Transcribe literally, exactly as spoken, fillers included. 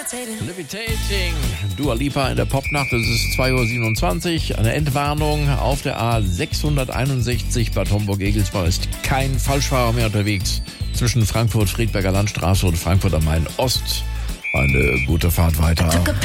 Levitating, Dua Lipa in der Popnacht, es ist zwei Uhr siebenundzwanzig, eine Entwarnung auf der A sechshunderteinundsechzig Bad Homburg-Egelsbach ist kein Falschfahrer mehr unterwegs zwischen Frankfurt-Friedberger Landstraße und Frankfurt am Main Ost. Eine gute Fahrt weiter.